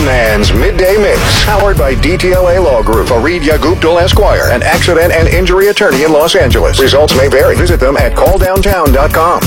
Man's Midday Mix. Powered by DTLA Law Group, Fareed Yaguptal Esquire, an accident and injury attorney in Los Angeles. Results may vary. Visit them at calldowntown.com.